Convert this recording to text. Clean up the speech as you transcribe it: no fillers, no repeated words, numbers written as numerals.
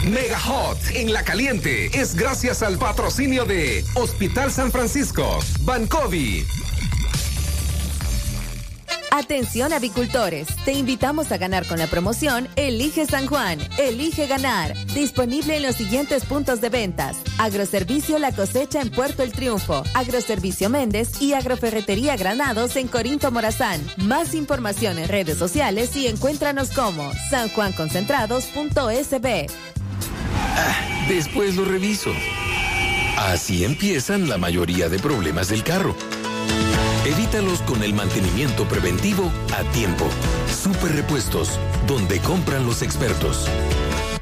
Mega Hot en La Caliente es gracias al patrocinio de Hospital San Francisco, Bancovi. Atención avicultores, te invitamos a ganar con la promoción Elige San Juan, Elige Ganar, disponible en los siguientes puntos de ventas: Agroservicio La Cosecha en Puerto El Triunfo, Agroservicio Méndez y Agroferretería Granados en Corinto Morazán. Más información en redes sociales y encuéntranos como sanjuanconcentrados.sb. Después lo reviso. Así empiezan la mayoría de problemas del carro. Evítalos con el mantenimiento preventivo a tiempo. Super Repuestos, donde compran los expertos.